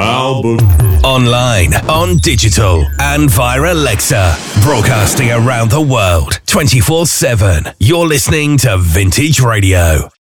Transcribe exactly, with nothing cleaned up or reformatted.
Albuquerque. Online, on digital, and via Alexa. Broadcasting around the world, twenty-four seven. You're listening to Vintage Radio.